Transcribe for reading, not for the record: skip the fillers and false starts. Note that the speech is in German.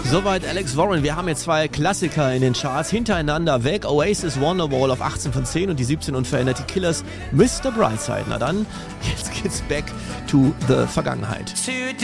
Soweit Alex Warren. Wir haben jetzt zwei Klassiker in den Charts hintereinander weg. Oasis Wonderwall auf 18 von 10 und die 17 unverändert. Die Killers Mr. Brightside. Na dann, jetzt geht's back to the Vergangenheit.